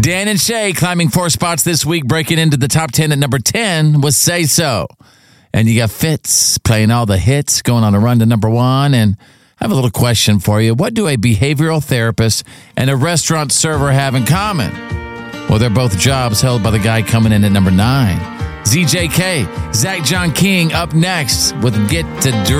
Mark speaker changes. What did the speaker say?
Speaker 1: Dan and Shay climbing 4 spots this week, breaking into the top 10 at number 10 was Say So. And you got Fitz playing all the hits, going on a run to number 1. And I have a little question for you. What do a behavioral therapist and a restaurant server have in common? Well, they're both jobs held by the guy coming in at number 9. ZJK, Zach John King up next with Get to